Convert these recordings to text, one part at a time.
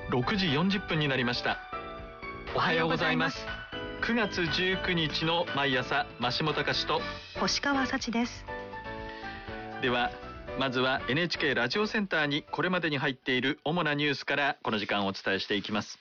6時40分になりました。おはようございます。9月19日の毎朝、増本隆と星川幸です。 ではまずは NHK ラジオセンターにこれまでに入っている主なニュースからこの時間お伝えしていきます。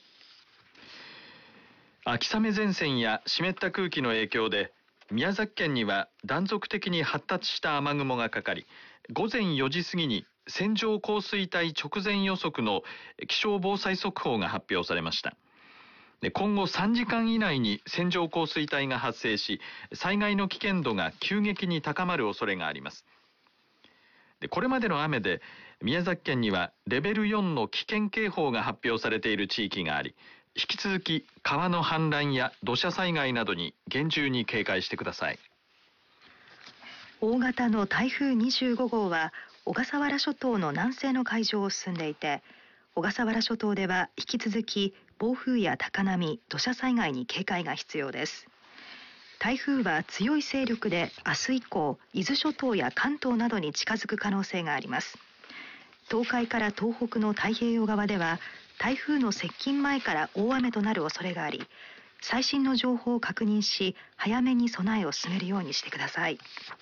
秋雨前線や湿った空気の影響で宮崎県には断続的に発達した雨雲がかかり、午前4時過ぎに線状降水帯直前予測の気象防災速報が発表されました。今後3時間以内に線状降水帯が発生し、災害の危険度が急激に高まる恐れがあります。これまでの雨で宮崎県にはレベル4の危険警報が発表されている地域があり、引き続き川の氾濫や土砂災害などに厳重に警戒してください。 大型の台風25号は小笠原諸島の南西の海上を進んでいて、小笠原諸島では引き続き暴風や高波、土砂災害に警戒が必要です。台風は強い勢力で明日以降、伊豆諸島や関東などに近づく可能性があります。東海から東北の太平洋側では台風の接近前から大雨となる恐れがあり、最新の情報を確認し、早めに備えを進めるようにしてください。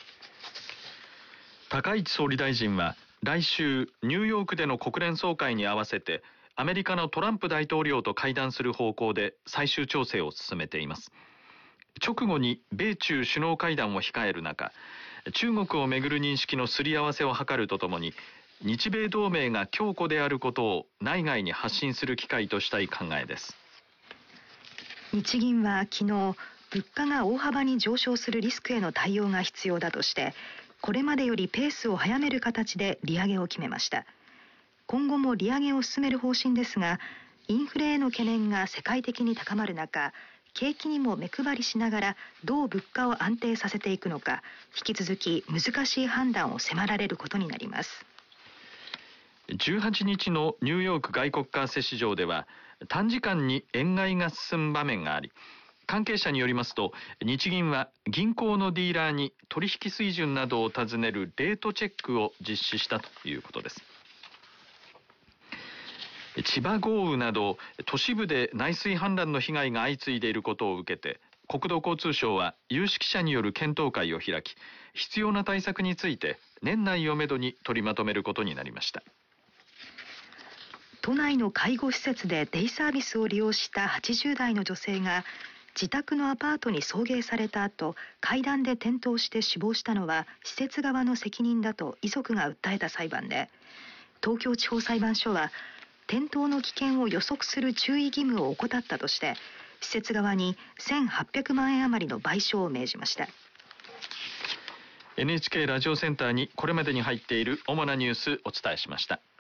高市総理大臣は来週ニューヨークでの国連総会に合わせてアメリカのトランプ大統領と会談する方向で最終調整を進めています。直後に米中首脳会談を控える中、中国をめぐる認識のすり合わせを図るとともに、日米同盟が強固であることを内外に発信する機会としたい考えです。 日銀は昨日、物価が大幅に上昇するリスクへの対応が必要だとして、これまでよりペースを早める形で利上げを決めました。今後も利上げを進める方針ですが、インフレへの懸念が世界的に高まる中、景気にも目配りしながらどう物価を安定させていくのか、引き続き難しい判断を迫られることになります。 18日のニューヨーク外国為替市場では短時間に円買いが進む場面があり、関係者によりますと、日銀は銀行のディーラーに取引水準などを尋ねるレートチェックを実施したということです。千葉豪雨など都市部で内水氾濫の被害が相次いでいることを受けて、国土交通省は有識者による検討会を開き、必要な対策について年内をめどに取りまとめることになりました。 都内の介護施設でデイサービスを利用した80代の女性が自宅のアパートに送迎された後、階段で転倒して死亡したのは施設側の責任だと遺族が訴えた裁判で、東京地方裁判所は転倒の危険を予測する注意義務を怠ったとして、施設側に1800万円余りの賠償を命じました。 NHK ラジオセンターにこれまでに入っている主なニュースお伝えしました。